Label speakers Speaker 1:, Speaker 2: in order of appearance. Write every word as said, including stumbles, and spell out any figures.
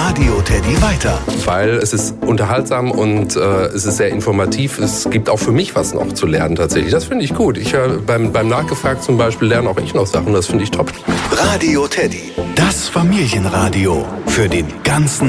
Speaker 1: Radio Teddy weiter.
Speaker 2: Weil es ist unterhaltsam und äh, es ist sehr informativ. Es gibt auch für mich was noch zu lernen tatsächlich. Das finde ich gut. Ich höre beim, beim Nachgefragt zum Beispiel lerne auch ich noch Sachen. Das finde ich top.
Speaker 1: Radio Teddy. Das Familienradio für den ganzen